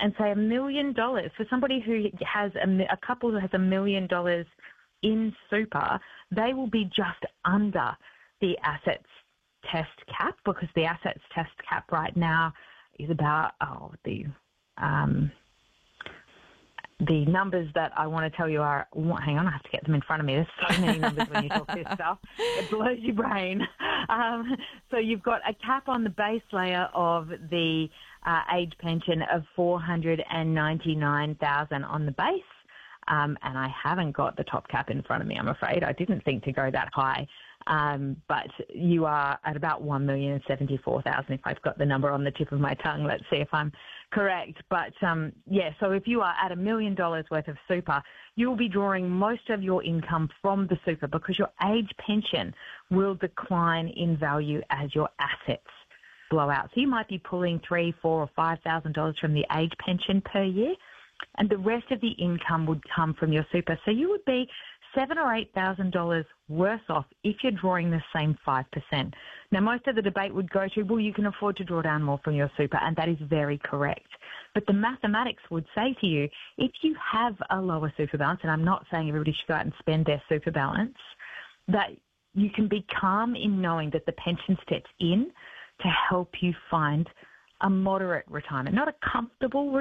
and say $1 million for somebody who has a couple who has $1 million in super, they will be just under the assets test cap, because the assets test cap right now is about the numbers that I want to tell you are, hang on, I have to get them in front of me. There's so many numbers when you talk this stuff. It blows your brain. So you've got a cap on the base layer of the age pension of $499,000 on the base. And I haven't got the top cap in front of me, I'm afraid. I didn't think to go that high. But you are at about $1,074,000 if I've got the number on the tip of my tongue. Let's see if I'm correct. But, so if you are at $1 million worth of super, you'll be drawing most of your income from the super, because your age pension will decline in value as your assets blow out. So you might be pulling $3,000, $4,000 or $5,000 from the age pension per year, and the rest of the income would come from your super. So you would be $7,000 or $8,000 worse off if you're drawing the same 5%. Now, most of the debate would go to, well, you can afford to draw down more from your super, and that is very correct. But the mathematics would say to you, if you have a lower super balance, and I'm not saying everybody should go out and spend their super balance, that you can be calm in knowing that the pension steps in to help you find a moderate retirement, not a comfortable